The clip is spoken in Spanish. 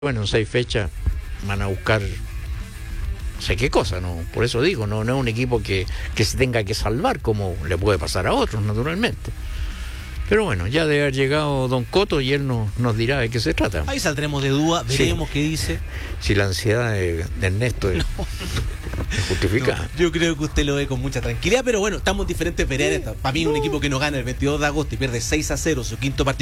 Bueno, en 6 fechas van a buscar no sé qué cosa, ¿no? Por eso digo, no es un equipo que se tenga que salvar como le puede pasar a otros, naturalmente. Pero bueno, ya debe haber llegado Don Coto y él nos dirá de qué se trata. Ahí saldremos de duda, veremos qué dice. Si la ansiedad de Ernesto es justificada. No, yo creo que usted lo ve con mucha tranquilidad, pero bueno, estamos en diferentes veredas. Para mí un equipo que no gana el 22 de agosto y pierde 6-0 su quinto partido